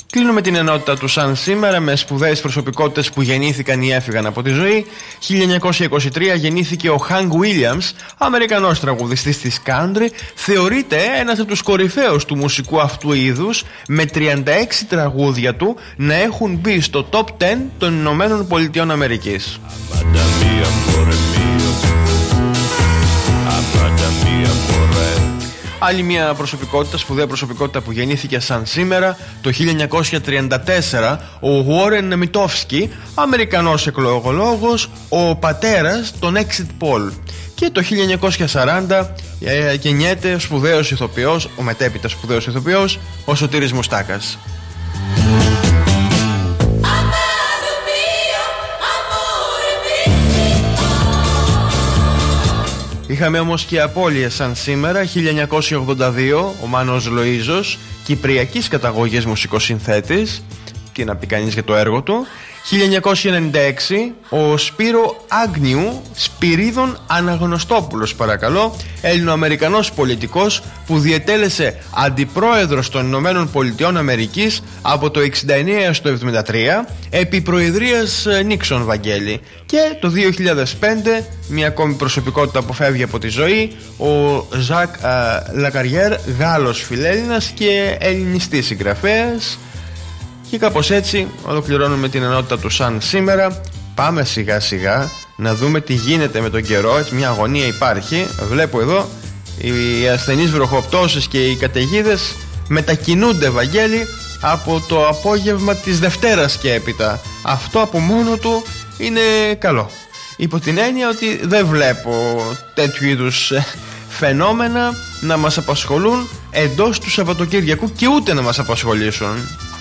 Κλείνουμε την ενότητα του σαν σήμερα με σπουδαίες προσωπικότητες που γεννήθηκαν ή έφυγαν από τη ζωή. 1923 γεννήθηκε ο Hank Williams, Αμερικανός τραγουδιστής της country. Θεωρείται ένας από τους κορυφαίους του μουσικού αυτού είδους, με 36 τραγούδια του να έχουν μπει στο top 10 των Ηνωμένων Πολιτειών Αμερικής. Άλλη μια προσωπικότητα, σπουδαία προσωπικότητα που γεννήθηκε σαν σήμερα το 1934, ο Warren Μιτόφσκι, Αμερικανός εκλογολόγος, ο πατέρας των Exit Poll. Και το 1940 γεννιέται ο σπουδαίος ηθοποιός, ο μετέπειτα σπουδαίος ηθοποιός, ο Σωτήρης Μουστάκας. Είχαμε όμως και απώλειες σαν σήμερα. 1982 ο Μάνος Λοΐζος, κυπριακής καταγωγής μουσικοσυνθέτης. Τι να πει κανείς για το έργο του. 1996 ο Σπύρο Άγνιου, Σπυρίδων Αναγνωστόπουλος παρακαλώ, Έλληνο-Αμερικανός πολιτικός που διετέλεσε αντιπρόεδρος των Ηνωμένων Πολιτειών Αμερικής από το 69 έως το 73 επί προεδρίας Νίξον Βαγγέλη. Και το 2005 μια ακόμη προσωπικότητα που φεύγει από τη ζωή, ο Ζακ Λακαριέρ, Γάλλος φιλέλληνας και ελληνιστής συγγραφέας. Και κάπως έτσι ολοκληρώνουμε την ενότητα του σαν σήμερα. Πάμε σιγά σιγά να δούμε τι γίνεται με τον καιρό. Έτσι μια αγωνία υπάρχει. Βλέπω εδώ οι ασθενείς βροχοπτώσεις και οι καταιγίδες μετακινούνται, Βαγγέλη, από το απόγευμα της Δευτέρας και έπειτα. Αυτό από μόνο του είναι καλό, υπό την έννοια ότι δεν βλέπω τέτοιου είδους φαινόμενα να μας απασχολούν εντός του Σαββατοκύριακου και ούτε να μας απασχολήσουν.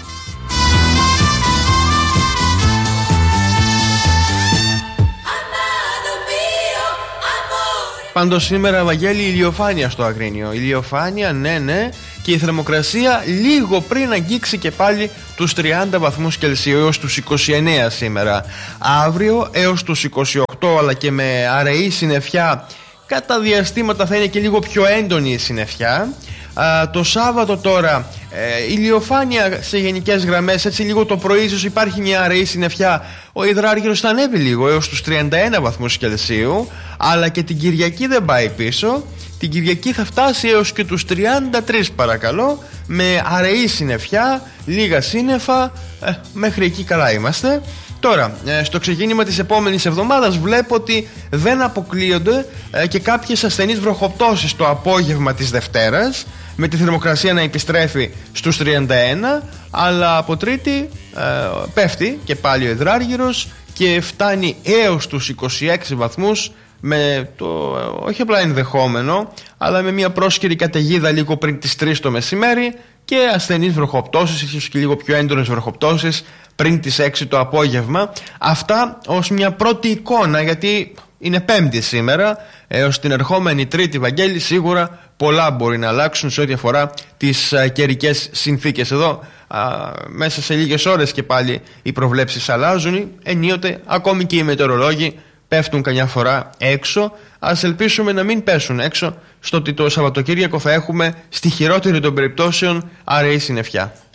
Πάντως σήμερα, Βαγγέλη, ηλιοφάνεια στο Αγρίνιο. Ηλιοφάνεια, ναι, και η θερμοκρασία λίγο πριν αγγίξει και πάλι τους 30 βαθμούς Κελσίου έως τους 29 σήμερα. Αύριο έως τους 28, αλλά και με αραιή συννεφιά. Κατά διαστήματα θα είναι και λίγο πιο έντονη η συννεφιά. Το Σάββατο τώρα ηλιοφάνεια σε γενικές γραμμές. Έτσι λίγο το πρωί ίσως υπάρχει μια αραιή συννεφιά. Ο υδράργυρος θα ανέβει λίγο έως τους 31 βαθμούς Κελσίου. Αλλά και την Κυριακή δεν πάει πίσω. Την Κυριακή θα φτάσει έως και τους 33 παρακαλώ, με αραιή συννεφιά, λίγα σύννεφα. Μέχρι εκεί καλά είμαστε. Τώρα, στο ξεκίνημα της επόμενης εβδομάδας βλέπω ότι δεν αποκλείονται και κάποιες ασθενείς βροχοπτώσεις το απόγευμα της Δευτέρας, με τη θερμοκρασία να επιστρέφει στους 31, αλλά από Τρίτη πέφτει και πάλι ο υδράργυρος και φτάνει έως τους 26 βαθμούς, με το όχι απλά ενδεχόμενο, αλλά με μια πρόσκαιρη καταιγίδα λίγο πριν τις 3 το μεσημέρι και ασθενείς βροχοπτώσεις, ίσως και λίγο πιο έντονες βροχοπτώσεις πριν τις 6 το απόγευμα. Αυτά ως μια πρώτη εικόνα, γιατί είναι Πέμπτη σήμερα. Έως την ερχόμενη Τρίτη, Βαγγέλη, σίγουρα πολλά μπορεί να αλλάξουν σε ό,τι αφορά τις καιρικές συνθήκες. Εδώ μέσα σε λίγες ώρες και πάλι οι προβλέψεις αλλάζουν. Ενίοτε ακόμη και οι μετεωρολόγοι πέφτουν καμιά φορά έξω. Ας ελπίσουμε να μην πέσουν έξω, στο ότι το Σαββατοκύριακο θα έχουμε στη χειρότερη των περιπτώσεων αραιή συννεφιά.